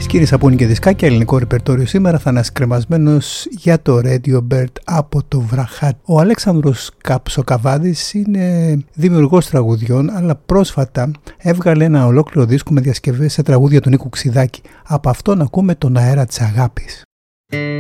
Κύριε Σαπούνη και δισκάκια, ελληνικό ρεπερτόριο σήμερα θα είναι κρεμασμένος για το Radio Bird από το Βραχάτι. Ο Αλέξανδρος Καψοκαβάδης είναι δημιουργός τραγουδιών, αλλά πρόσφατα έβγαλε ένα ολόκληρο δίσκο με διασκευές σε τραγούδια του Νίκου Ξιδάκη. Από αυτόν ακούμε τον Αέρα της Αγάπης.